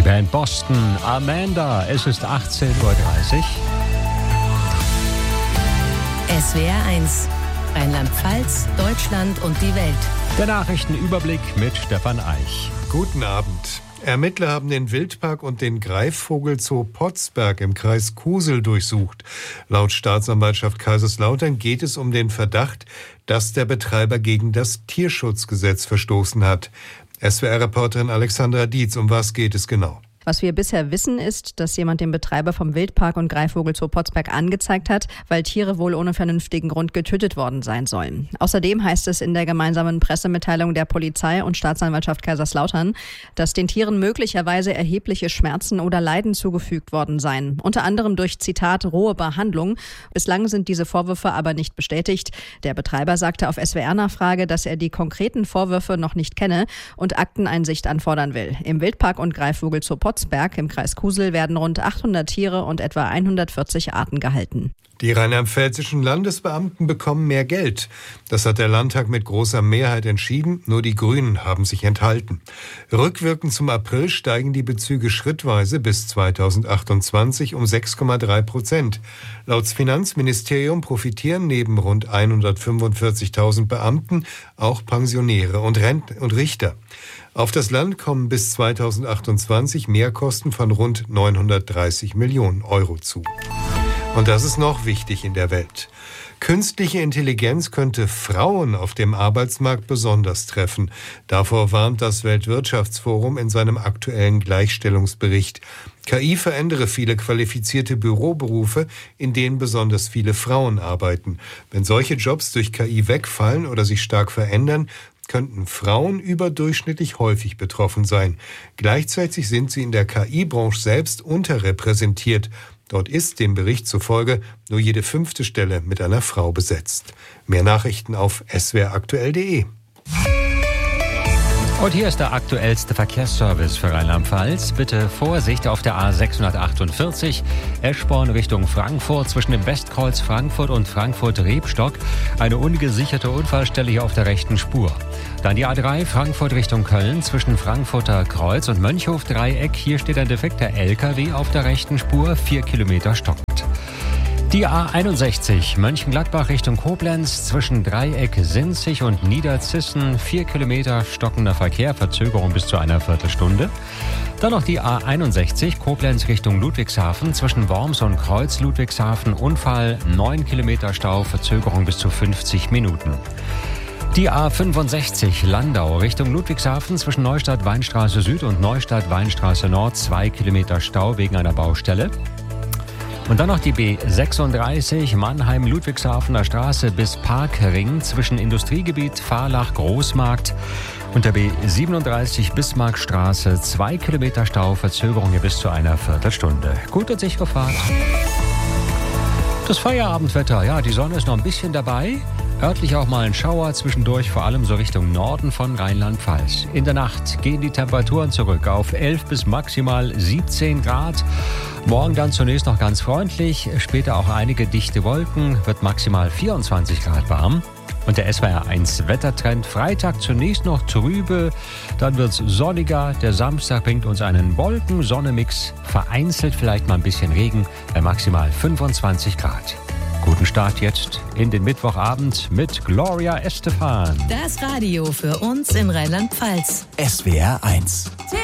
Band Boston, Amanda. Es ist 18:30 Uhr. SWR 1, Rheinland-Pfalz, Deutschland und die Welt. Der Nachrichtenüberblick mit Stefan Eich. Guten Abend. Ermittler haben den Wildpark und den Greifvogelzoo Potsberg im Kreis Kusel durchsucht. Laut Staatsanwaltschaft Kaiserslautern geht es um den Verdacht, dass der Betreiber gegen das Tierschutzgesetz verstoßen hat. SWR-Reporterin Alexandra Dietz, um was geht es genau? Was wir bisher wissen, ist, dass jemand den Betreiber vom Wildpark und Greifvogelzoo Potsberg angezeigt hat, weil Tiere wohl ohne vernünftigen Grund getötet worden sein sollen. Außerdem heißt es in der gemeinsamen Pressemitteilung der Polizei und Staatsanwaltschaft Kaiserslautern, dass den Tieren möglicherweise erhebliche Schmerzen oder Leiden zugefügt worden seien. Unter anderem durch, Zitat, rohe Behandlung. Bislang sind diese Vorwürfe aber nicht bestätigt. Der Betreiber sagte auf SWR-Nachfrage, dass er die konkreten Vorwürfe noch nicht kenne und Akteneinsicht anfordern will. Im Wildpark und Greifvogelzoo Potsberg im Kreis Kusel werden rund 800 Tiere und etwa 140 Arten gehalten. Die rheinland-pfälzischen Landesbeamten bekommen mehr Geld. Das hat der Landtag mit großer Mehrheit entschieden, nur die Grünen haben sich enthalten. Rückwirkend zum April steigen die Bezüge schrittweise bis 2028 um 6,3%. Laut Finanzministerium profitieren neben rund 145.000 Beamten auch Pensionäre und Richter. Auf das Land kommen bis 2028 Mehrkosten von rund 930 Millionen Euro zu. Und das ist noch wichtig in der Welt. Künstliche Intelligenz könnte Frauen auf dem Arbeitsmarkt besonders treffen. Davor warnt das Weltwirtschaftsforum in seinem aktuellen Gleichstellungsbericht. KI verändere viele qualifizierte Büroberufe, in denen besonders viele Frauen arbeiten. Wenn solche Jobs durch KI wegfallen oder sich stark verändern, könnten Frauen überdurchschnittlich häufig betroffen sein. Gleichzeitig sind sie in der KI-Branche selbst unterrepräsentiert. Dort ist dem Bericht zufolge nur jede 5. Stelle mit einer Frau besetzt. Mehr Nachrichten auf swraktuell.de. Und hier ist der aktuellste Verkehrsservice für Rheinland-Pfalz. Bitte Vorsicht auf der A648, Eschborn Richtung Frankfurt zwischen dem Westkreuz Frankfurt und Frankfurt-Rebstock. Eine ungesicherte Unfallstelle hier auf der rechten Spur. Dann die A3 Frankfurt Richtung Köln zwischen Frankfurter Kreuz und Mönchhof-Dreieck. Hier steht ein defekter LKW auf der rechten Spur, 4 Kilometer stockend. Die A61 Mönchengladbach Richtung Koblenz zwischen Dreieck-Sinzig und Niederzissen, 4 Kilometer stockender Verkehr, Verzögerung bis zu einer Viertelstunde. Dann noch die A61 Koblenz Richtung Ludwigshafen zwischen Worms und Kreuz Ludwigshafen, Unfall, 9 Kilometer Stau, Verzögerung bis zu 50 Minuten. Die A65 Landau Richtung Ludwigshafen zwischen Neustadt-Weinstraße Süd und Neustadt-Weinstraße Nord, 2 Kilometer Stau wegen einer Baustelle. Und dann noch die B36 Mannheim-Ludwigshafener Straße bis Parkring zwischen Industriegebiet Fahrlach-Großmarkt und der B37 Bismarckstraße, 2 Kilometer Stau, Verzögerung hier bis zu einer Viertelstunde. Gute und sichere Fahrt. Das Feierabendwetter, ja, die Sonne ist noch ein bisschen dabei. Örtlich auch mal ein Schauer zwischendurch, vor allem so Richtung Norden von Rheinland-Pfalz. In der Nacht gehen die Temperaturen zurück auf 11 bis maximal 17 Grad. Morgen dann zunächst noch ganz freundlich, später auch einige dichte Wolken, wird maximal 24 Grad warm. Und der SWR 1 Wettertrend, Freitag zunächst noch trübe, dann wird es sonniger. Der Samstag bringt uns einen Wolken-Sonne-Mix, vereinzelt vielleicht mal ein bisschen Regen bei maximal 25 Grad. Guten Start jetzt in den Mittwochabend mit Gloria Estefan. Das Radio für uns in Rheinland-Pfalz. SWR 1